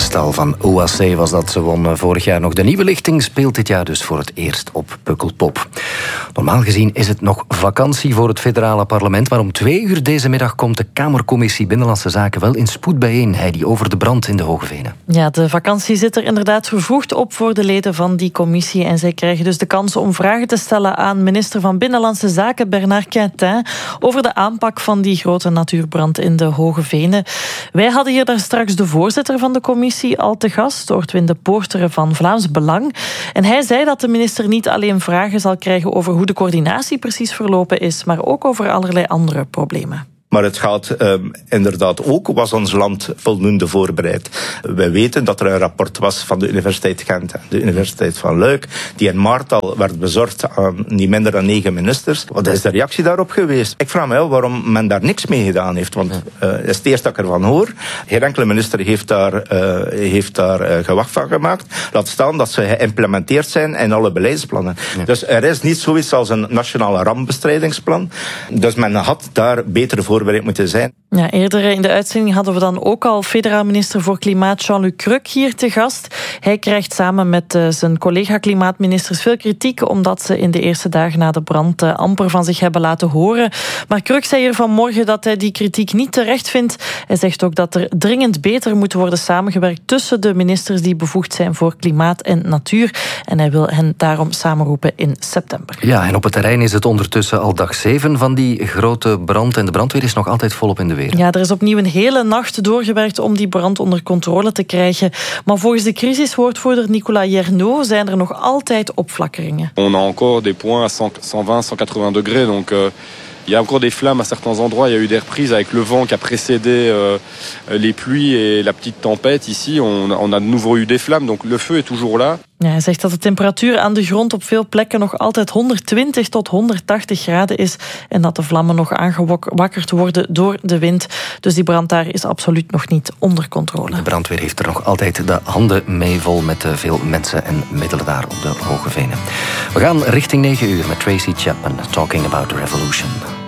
Kristal van OAC was dat. Ze won vorig jaar nog de nieuwe lichting, speelt dit jaar dus voor het eerst op Pukkelpop. Normaal gezien is het nog vakantie voor het federale parlement, maar om 2:00 deze middag komt de Kamercommissie Binnenlandse Zaken wel in spoed bijeen, Heidi, over de brand in de Hoge Venen. Ja, de vakantie zit er inderdaad vervroegd op voor de leden van die commissie en zij krijgen dus de kans om vragen te stellen aan minister van Binnenlandse Zaken Bernard Quintin over de aanpak van die grote natuurbrand in de Hoge Venen. Wij hadden hier daar straks de voorzitter van de commissie al te gast, Ortwin de Poortere van Vlaams Belang. En hij zei dat de minister niet alleen vragen zal krijgen over hoe de coördinatie precies verlopen is, maar ook over allerlei andere problemen. Maar het gaat inderdaad ook, was ons land voldoende voorbereid. Wij weten dat er een rapport was van de Universiteit Gent en de Universiteit van Luik, die in maart al werd bezorgd aan niet minder dan 9 ministers. Wat is de reactie daarop geweest? Ik vraag me af waarom men daar niks mee gedaan heeft, want het is het eerst dat ik ervan hoor. Geen enkele minister heeft daar gewacht van gemaakt. Laat staan dat ze geïmplementeerd zijn in alle beleidsplannen. Ja. Dus er is niet zoiets als een nationale rampbestrijdingsplan. Dus men had daar beter voorbereid moeten zijn. Ja, eerder in de uitzending hadden we dan ook al federaal minister voor Klimaat Jean-Luc Cruc hier te gast. Hij krijgt samen met zijn collega-klimaatministers veel kritiek omdat ze in de eerste dagen na de brand amper van zich hebben laten horen. Maar Cruc zei hier vanmorgen dat hij die kritiek niet terecht vindt. Hij zegt ook dat er dringend beter moet worden samengewerkt tussen de ministers die bevoegd zijn voor klimaat en natuur. En hij wil hen daarom samenroepen in september. Ja, en op het terrein is het ondertussen al dag 7 van die grote brand en de brandweer is nog altijd volop in de weer. Ja, er is opnieuw een hele nacht doorgewerkt om die brand onder controle te krijgen. Maar volgens de crisiswoordvoerder Nicolas Jernaut zijn er nog altijd opflakkeringen. On a encore des points à 120, 180 degrés, donc il y a encore des flammes à certains endroits. Il y a eu des reprises avec le vent qui a précédé les pluies et la petite tempête. Ici, on a de nouveau eu des flammes, donc le feu est toujours là. Ja, hij zegt dat de temperatuur aan de grond op veel plekken nog altijd 120 tot 180 graden is en dat de vlammen nog aangewakkerd worden door de wind. Dus die brand daar is absoluut nog niet onder controle. De brandweer heeft er nog altijd de handen mee vol met veel mensen en middelen daar op de Hoge Venen. We gaan richting 9:00 met Tracy Chapman, Talking About the Revolution.